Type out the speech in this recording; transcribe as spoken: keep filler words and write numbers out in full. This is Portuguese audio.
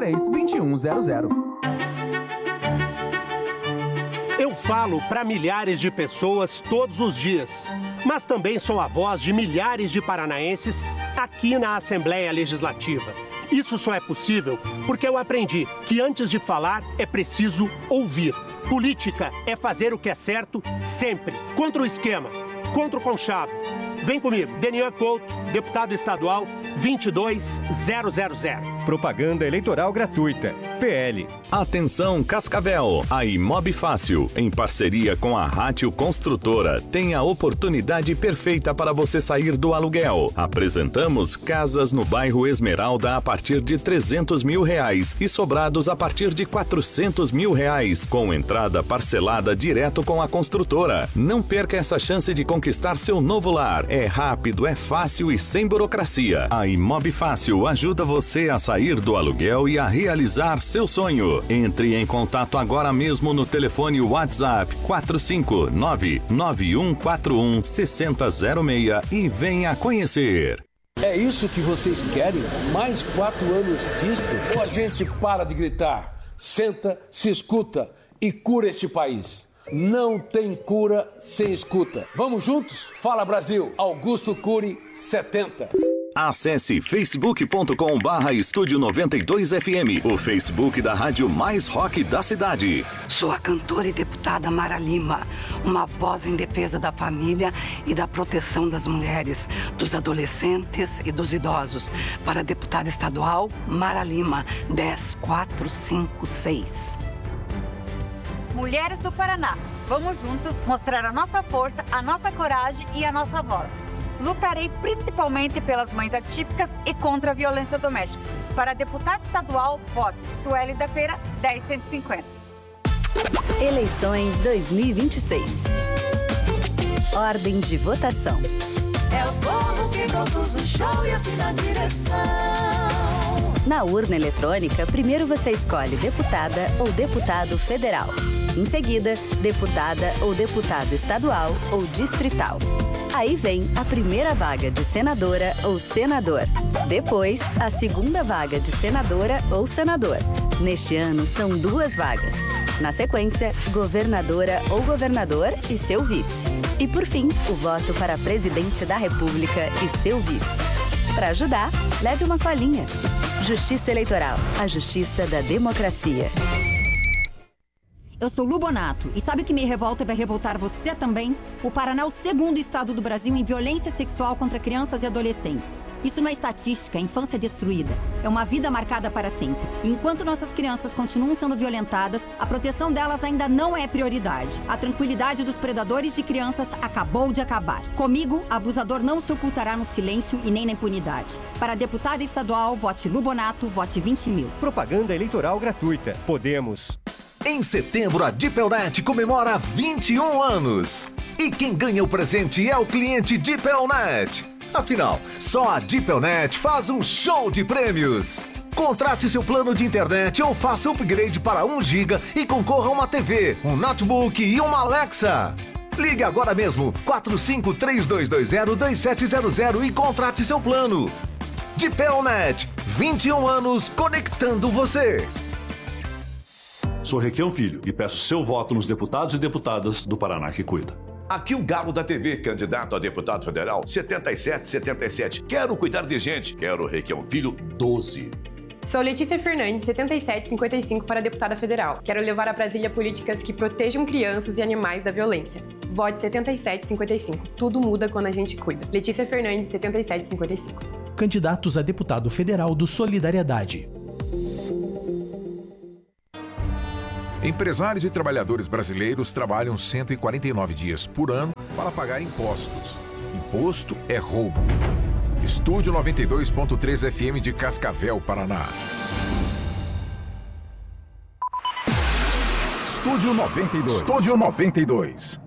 três, dois um zero zero. Eu falo para milhares de pessoas todos os dias, mas também sou a voz de milhares de paranaenses aqui na Assembleia Legislativa. Isso só é possível porque eu aprendi que antes de falar é preciso ouvir. Política é fazer o que é certo sempre. Contra o esquema, contra o conchavo. Vem comigo, Denian Couto, deputado estadual vinte e dois mil. Propaganda eleitoral gratuita. P L. Atenção Cascavel, a Imob Fácil, em parceria com a Rátio Construtora, tem a oportunidade perfeita para você sair do aluguel. Apresentamos casas no bairro Esmeralda a partir de trezentos mil reais e sobrados a partir de quatrocentos mil reais, com entrada parcelada direto com a construtora. Não perca essa chance de conquistar seu novo lar. É rápido, é fácil e sem burocracia. A Imob Fácil ajuda você a sair do aluguel e a realizar seu sonho. Entre em contato agora mesmo no telefone WhatsApp quatro cinco nove, nove um quatro um, seis zero zero seis e venha conhecer. É isso que vocês querem? Mais quatro anos disso? Ou a gente para de gritar, senta, se escuta e cura este país? Não tem cura sem escuta. Vamos juntos? Fala Brasil, Augusto Cury setenta. Acesse facebook ponto com barra estúdio noventa e dois F M, o Facebook da rádio mais rock da cidade. Sou a cantora e deputada Mara Lima, uma voz em defesa da família e da proteção das mulheres, dos adolescentes e dos idosos. Para a deputada estadual Mara Lima, dez quatro cinco seis. Mulheres do Paraná, vamos juntas mostrar a nossa força, a nossa coragem e a nossa voz. Lutarei principalmente pelas mães atípicas e contra a violência doméstica. Para deputado estadual, vote Sueli da Feira, dez cento e cinquenta. Eleições dois mil e vinte e seis. Ordem de votação. É o povo que produz o show e assina a direção. Na urna eletrônica, primeiro você escolhe deputada ou deputado federal. Em seguida, deputada ou deputado estadual ou distrital. Aí vem a primeira vaga de senadora ou senador. Depois, a segunda vaga de senadora ou senador. Neste ano, são duas vagas. Na sequência, governadora ou governador e seu vice. E por fim, o voto para presidente da República e seu vice. Para ajudar, leve uma colinha. Justiça Eleitoral, a justiça da democracia. Eu sou Lu Bonato e sabe o que me revolta e vai revoltar você também? O Paraná é o segundo estado do Brasil em violência sexual contra crianças e adolescentes. Isso não é estatística, é infância destruída. É uma vida marcada para sempre. E enquanto nossas crianças continuam sendo violentadas, a proteção delas ainda não é prioridade. A tranquilidade dos predadores de crianças acabou de acabar. Comigo, abusador não se ocultará no silêncio e nem na impunidade. Para deputada estadual, vote Lu Bonato, vote vinte mil. Propaganda eleitoral gratuita. Podemos. Em setembro, a Dipelnet comemora vinte e um anos. E quem ganha o presente é o cliente Dipelnet. Afinal, só a Dipelnet faz um show de prêmios. Contrate seu plano de internet ou faça upgrade para um giga e concorra a uma T V, um notebook e uma Alexa. Ligue agora mesmo, quatro cinco três dois dois zero dois sete zero zero e contrate seu plano. Dipelnet, vinte e um anos conectando você. Sou Requião Filho e peço seu voto nos deputados e deputadas do Paraná que cuida. Aqui o Galo da T V, candidato a deputado federal, setenta e sete setenta e sete. Quero cuidar de gente. Quero Requião Filho, doze. Sou Letícia Fernandes, setenta e sete cinquenta e cinco para deputada federal. Quero levar a Brasília políticas que protejam crianças e animais da violência. Vote setenta e sete cinquenta e cinco. Tudo muda quando a gente cuida. Letícia Fernandes, setenta e sete cinquenta e cinco. Candidatos a deputado federal do Solidariedade. Empresários e trabalhadores brasileiros trabalham cento e quarenta e nove dias por ano para pagar impostos. Imposto é roubo. Estúdio noventa e dois ponto três F M de Cascavel, Paraná. Estúdio noventa e dois. Estúdio noventa e dois.